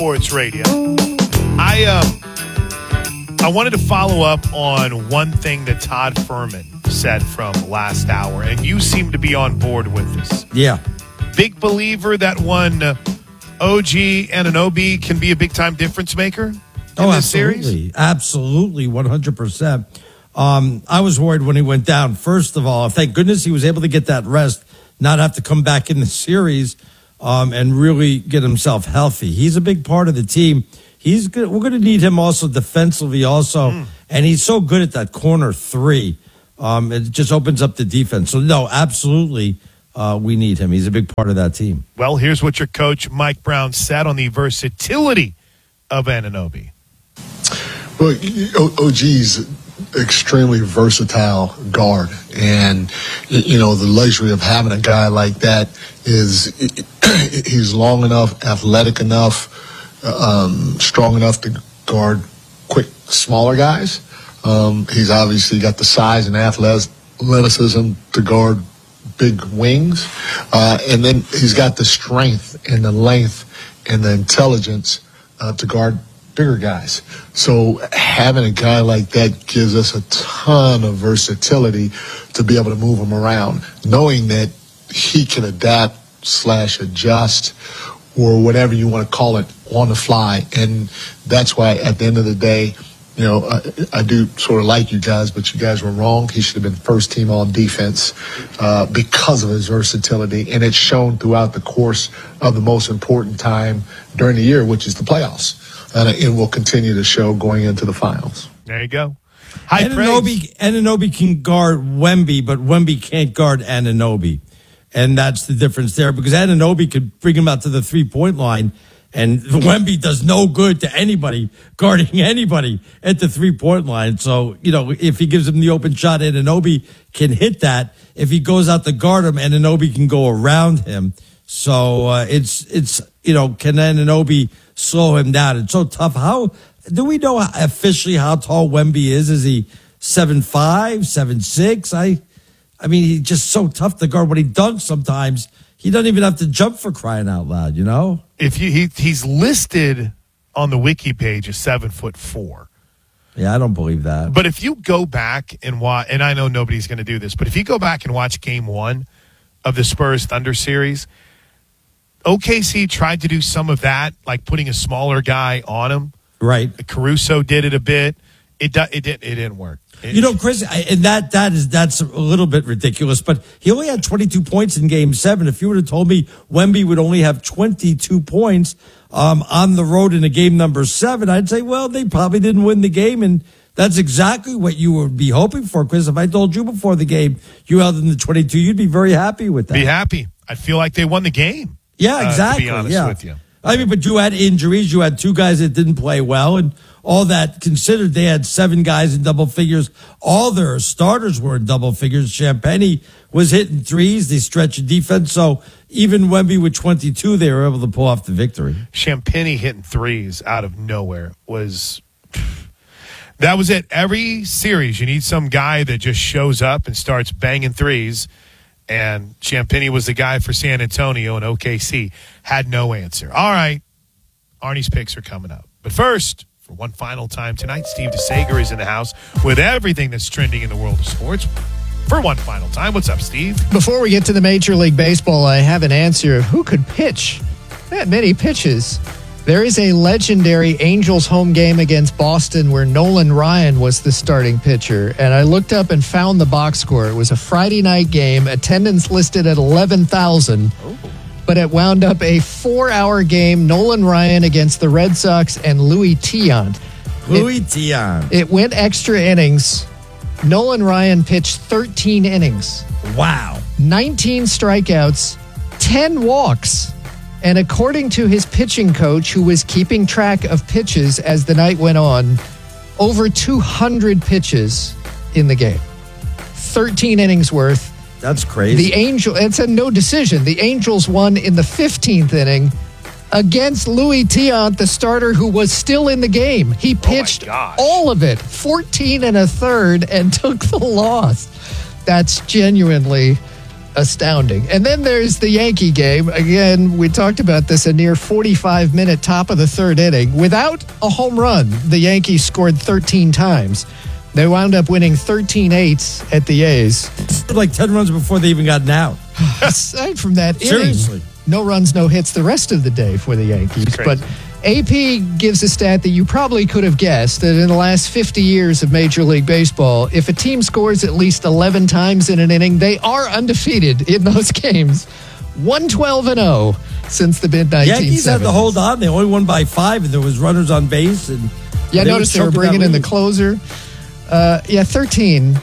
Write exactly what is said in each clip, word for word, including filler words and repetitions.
Sports Radio. I um, I wanted to follow up on one thing that Todd Furman said from last hour, and you seem to be on board with this. Yeah. Big believer that one uh, O G Anunoby can be a big-time difference maker in oh, this absolutely. series? Absolutely, one hundred percent. Um, I was worried when he went down. First of all, thank goodness he was able to get that rest, not have to come back in the series um, and really get himself healthy. He's a big part of the team. He's good. We're going to need him also defensively also, mm. and he's so good at that corner three. Um, it just opens up the defense. So, no, absolutely, uh, we need him. He's a big part of that team. Well, here's what your coach, Mike Brown, said on the versatility of Anunoby. Well, O G's extremely versatile guard, and you know the luxury of having a guy like that is he's long enough, athletic enough, um, strong enough to guard quick, smaller guys. Um, he's obviously got the size and athleticism to guard big wings, uh, and then he's got the strength and the length and the intelligence uh, to guard bigger guys. So having a guy like that gives us a ton of versatility to be able to move him around, knowing that he can adapt slash adjust or whatever you want to call it on the fly. And that's why at the end of the day, you know, I, I do sort of like you guys, but you guys were wrong. He should have been first team all defense uh, because of his versatility. And it's shown throughout the course of the most important time during the year, which is the playoffs. And it will continue to show going into the finals. There you go. High Anunoby, Anunoby can guard Wemby, but Wemby can't guard Anunoby. And that's the difference there, because Anunoby could bring him out to the three-point line, and Wemby does no good to anybody guarding anybody at the three-point line. So, you know, if he gives him the open shot, Anunoby can hit that. If he goes out to guard him, Anunoby can go around him. So uh, it's, it's you know, can Anunoby slow him down? It's so tough. How do we know officially how tall Wemby is? Is he seven five, seven six? I, I mean, he's just so tough to guard. When he dunks sometimes, he doesn't even have to jump for crying out loud, you know? If you, he, he's listed on the wiki page as seven foot four. Yeah, I don't believe that. But if you go back and watch, and I know nobody's going to do this, but if you go back and watch game one of the Spurs Thunder series, O K C tried to do some of that, like putting a smaller guy on him. Right. Caruso did it a bit. It it did it didn't work. It, you know, Chris, I, and that that is that's a little bit ridiculous. But he only had twenty-two points in Game Seven. If you would have told me Wemby would only have twenty-two points um, on the road in a game number seven, I'd say, well, they probably didn't win the game, and that's exactly what you would be hoping for, Chris. If I told you before the game you held in the twenty-two, you'd be very happy with that. Be happy. I'd feel like they won the game. Yeah, exactly. Uh, to be honest yeah. with you. I mean, but you had injuries. You had two guys that didn't play well, and all that considered, they had seven guys in double figures. All their starters were in double figures. Champagny was hitting threes. They stretched defense. So even Wemby with twenty-two, they were able to pull off the victory. Champagny hitting threes out of nowhere was that was it. Every series, you need some guy that just shows up and starts banging threes. And Champagny was the guy for San Antonio, and O K C had no answer. All right, Arnie's picks are coming up. But first, for one final time tonight, Steve DeSager is in the house with everything that's trending in the world of sports. For one final time, what's up, Steve? Before we get to the Major League Baseball, I have an answer. Who could pitch that many pitches? There is a legendary Angels home game against Boston where Nolan Ryan was the starting pitcher, and I looked up and found the box score. It was a Friday night game, attendance listed at eleven thousand, oh. but it wound up a four-hour game, Nolan Ryan against the Red Sox and Louis Tiant. Louis Tiant. It went extra innings. Nolan Ryan pitched thirteen innings. Wow. nineteen strikeouts, ten walks. And according to his pitching coach, who was keeping track of pitches as the night went on, over two hundred pitches in the game. thirteen innings worth. That's crazy. The Angel, it's a no decision. The Angels won in the fifteenth inning against Louis Tiant, the starter who was still in the game. He pitched oh all of it, fourteen and a third, and took the loss. That's genuinely astounding. And then there's the Yankee game. Again, we talked about this, a near forty-five minute top of the third inning. Without a home run, the Yankees scored thirteen times. They wound up winning thirteen eight at the A's. Like ten runs before they even got out. Aside from that Seriously. inning, no runs, no hits the rest of the day for the Yankees. But A P gives a stat that you probably could have guessed, that in the last fifty years of Major League Baseball, if a team scores at least eleven times in an inning, they are undefeated in those games. one twelve and oh since the mid nineteen seventies. Yankees had to hold on. They only won by five, and there was runners on base. And yeah, I noticed they were bringing in the closer. Uh, yeah, thirteen.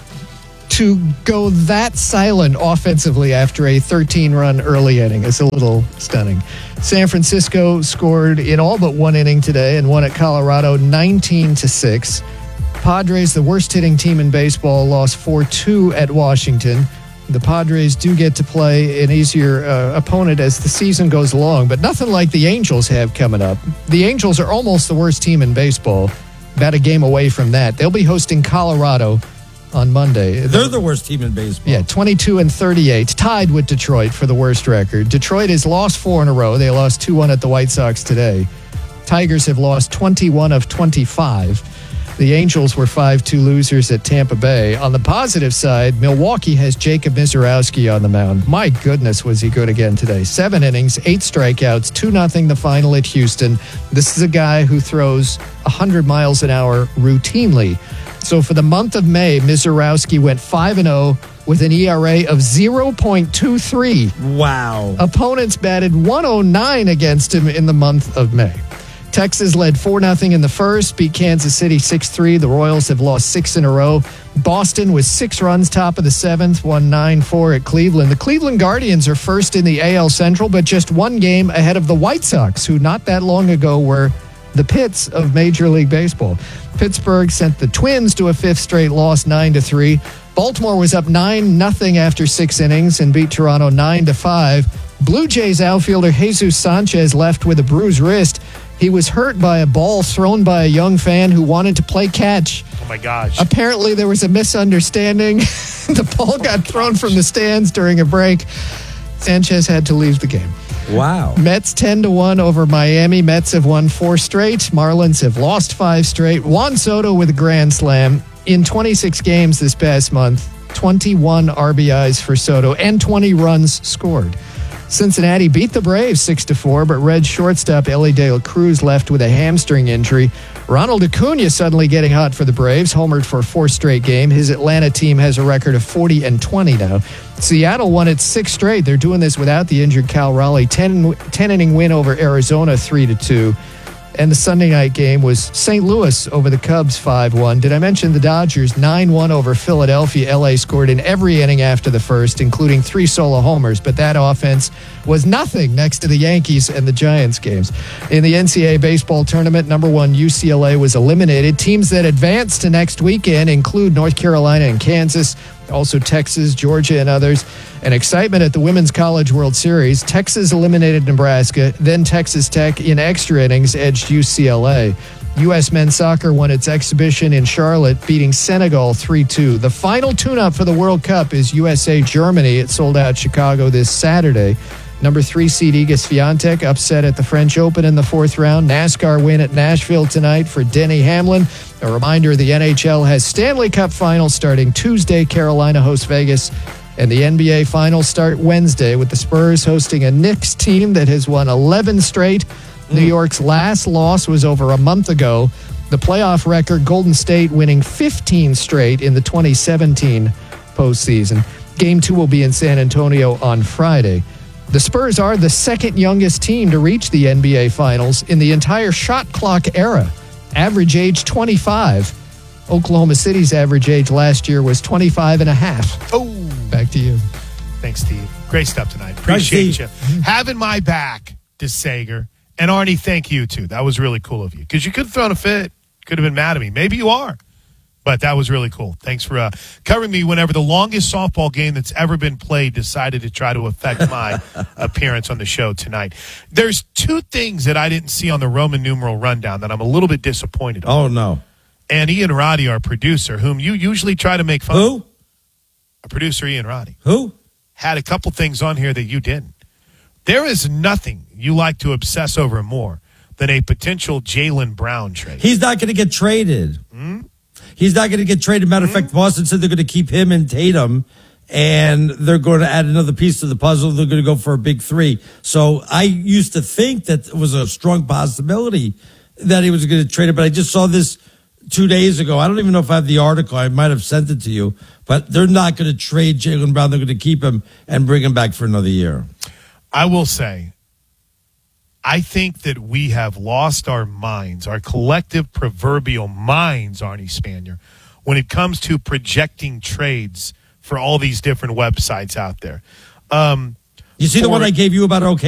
To go that silent offensively after a thirteen-run early inning is a little stunning. San Francisco scored in all but one inning today and won at Colorado nineteen to six. Padres, the worst-hitting team in baseball, lost four two at Washington. The Padres do get to play an easier uh, opponent as the season goes along, but nothing like the Angels have coming up. The Angels are almost the worst team in baseball, about a game away from that. They'll be hosting Colorado on Monday. They're the worst team in baseball. Yeah, twenty-two and thirty-eight, tied with Detroit for the worst record. Detroit has lost four in a row. They lost two one at the White Sox today. Tigers have lost twenty-one of twenty-five. The Angels were five two losers at Tampa Bay. On the positive side, Milwaukee has Jacob Misiorowski on the mound. My goodness, was he good again today. Seven innings, eight strikeouts, two nothing the final at Houston. This is a guy who throws one hundred miles an hour routinely. So for the month of May, Misiorowski went five and oh with an E R A of zero point two three. Wow. Opponents batted one oh nine against him in the month of May. Texas led four nothing in the first, beat Kansas City six three. The Royals have lost six in a row. Boston with six runs top of the seventh, won nine four at Cleveland. The Cleveland Guardians are first in the A L Central, but just one game ahead of the White Sox, who not that long ago were the pits of Major League Baseball. Pittsburgh sent the Twins to a fifth straight loss, nine to three. Baltimore was up nine nothing after six innings and beat Toronto nine to five. Blue Jays outfielder Jesus Sanchez left with a bruised wrist. He was hurt by a ball thrown by a young fan who wanted to play catch. Oh, my gosh. Apparently, there was a misunderstanding. The ball got thrown from the stands during a break. Sanchez had to leave the game. Wow. Mets ten to one over Miami. Mets have won four straight. Marlins have lost five straight. Juan Soto with a grand slam. In twenty-six games this past month, twenty-one R B Is for Soto and twenty runs scored. Cincinnati beat the Braves six to four, but Red shortstop Ellie De La Cruz left with a hamstring injury. Ronald Acuna suddenly getting hot for the Braves, homered for a fourth straight game. His Atlanta team has a record of forty and twenty now. Seattle won its sixth straight. They're doing this without the injured Cal Raleigh. ten, ten inning win over Arizona, three to two. And the Sunday night game was Saint Louis over the Cubs, five one. Did I mention the Dodgers, nine one over Philadelphia? L A scored in every inning after the first, including three solo homers, but that offense was nothing next to the Yankees and the Giants games. In the N C double A baseball tournament, number one U C L A was eliminated. Teams that advance to next weekend include North Carolina and Kansas, also Texas, Georgia, and others. And excitement at the Women's College World Series. Texas eliminated Nebraska, then Texas Tech in extra innings edged U C L A. U S men's soccer won its exhibition in Charlotte, beating Senegal three two. The final tune-up for the World Cup is U S A Germany. It sold out Chicago this Saturday. Number three seed Iga Swiatek upset at the French Open in the fourth round. NASCAR win at Nashville tonight for Denny Hamlin. A reminder, the N H L has Stanley Cup finals starting Tuesday. Carolina hosts Vegas. And the N B A finals start Wednesday with the Spurs hosting a Knicks team that has won eleven straight. Mm. New York's last loss was over a month ago. The playoff record, Golden State winning fifteen straight in the twenty seventeen postseason. Game two will be in San Antonio on Friday. The Spurs are the second youngest team to reach the N B A Finals in the entire shot clock era. Average age twenty-five. Oklahoma City's average age last year was twenty-five and a half. Oh. Back to you. Thanks, Steve. Great stuff tonight. Appreciate Thanks, you. Having my back, DeSager. And Arnie, thank you, too. That was really cool of you. Because you could have thrown a fit. Could have been mad at me. Maybe you are. But that was really cool. Thanks for uh, covering me whenever the longest softball game that's ever been played decided to try to affect my appearance on the show tonight. There's two things that I didn't see on the Roman numeral rundown that I'm a little bit disappointed on. Oh, no. And Ian Roddy, our producer, whom you usually try to make fun Who? of. Our producer, Ian Roddy. Who? had a couple things on here that you didn't. There is nothing you like to obsess over more than a potential Jaylen Brown trade. He's not going to get traded. Mm-hmm. He's not going to get traded. Matter of mm-hmm. fact, Boston said they're going to keep him and Tatum, and they're going to add another piece to the puzzle. They're going to go for a big three. So I used to think that it was a strong possibility that he was going to trade it, but I just saw this two days ago. I don't even know if I have the article. I might have sent it to you, but they're not going to trade Jaylen Brown. They're going to keep him and bring him back for another year. I will say, I think that we have lost our minds, our collective proverbial minds, Arnie Spanier, when it comes to projecting trades for all these different websites out there. Um, you see for, the one I gave you about OK?